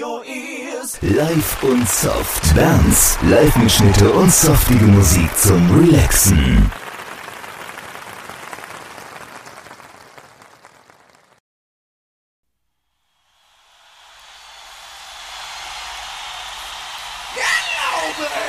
Live und Soft. Dance, Live-Mitschnitte und softige Musik zum Relaxen.